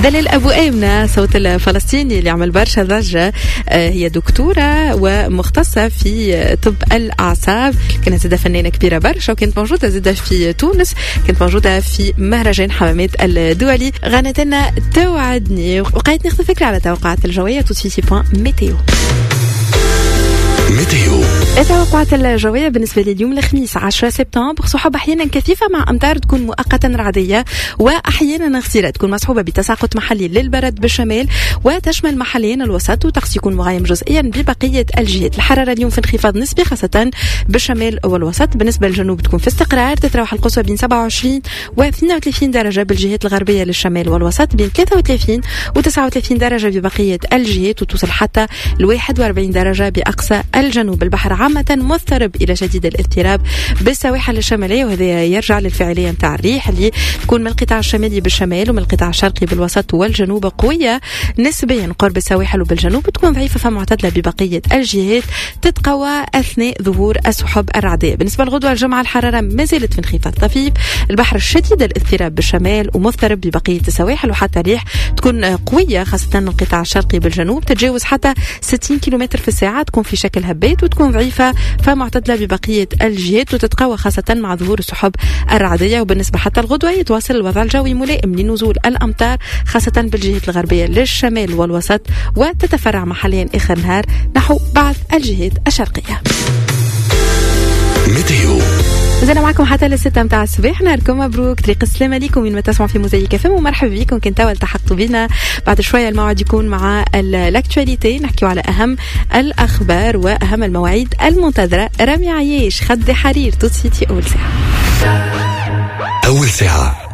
دلال أبو آمنة صوت الفلسطيني اللي عمل برشا ضجة. هي دكتورة ومختصة في طب الأعصاب، كانت زادة فنانة كبيرة برشا، وكانت موجودة زادة في تونس، كانت موجودة في مهرجان حمامات الدولي. غنت لنا توعدني وقعت ناخذ فكرة على توقعات الجوية. توتي بوان ميتيو. التوقعات الجوية بالنسبة لليوم الخميس 10 سبتمبر: سحب أحيانا كثيفة مع أمطار تكون مؤقتا رعدية، وأحيانا غزيرة تكون مصحوبة بتساقط محلي للبرد بالشمال، وتشمل محليا الوسط، وطقس يكون مغيم جزئيا ببقية الجهات. الحرارة اليوم في انخفاض نسبي خاصة بالشمال والوسط. بالنسبة للجنوب تكون في استقرار، تتراوح القصوى بين 27 و 32 درجة بالجهات الغربية للشمال والوسط، بين 33 و 39 درجة ببقية الجهات، وتوصل حتى ل 41 درجة بأقصى الجنوب. البحر عامة مضطرب إلى شديد الاضطراب بالسواحل الشمالية، وهذا يرجع للفاعلية متاع الريح اللي تكون من القطاع الشمالي بالشمال ومن القطاع الشرقي بالوسط والجنوب قوية نسبيا قرب السواحل وبالجنوب، وتكون ضعيفة فمعتدلة ببقية الجهات، تتقوى أثناء ظهور السحب الرعدية. بالنسبة لغدوة الجمعة الحرارة ما زالت في انخفاض طفيف، البحر الشديد الاضطراب بالشمال ومضطرب ببقية السواحل، وحتى الريح تكون قوية خاصة من القطاع الشرقي بالجنوب، تتجاوز حتى 60 كيلومتر في الساعة، تكون في شكل هبات وتكون ضعيفة فمعتدلة ببقية الجهات، وتتقوى خاصة مع ظهور السحب الرعدية. وبالنسبة حتى الغدوة يتواصل الوضع الجوي ملائم لنزول الأمطار خاصة بالجهات الغربية للشمال والوسط، وتتفرع محليا آخر نهار نحو بعض الجهات الشرقية. ميتيو زينا معكم حتى للستة متاع الصباح. نهاركم مبروك، طريق السلامة ليكم من ما تسمعوا في موزايك فم، ومرحبا بكم. كنت التحقتوا بنا. بعد شوية الموعد يكون مع الاكتواليتي، نحكيو على أهم الأخبار وأهم المواعيد المنتظرة. رامي عياش، خد حرير، توت سيتي. أول ساعة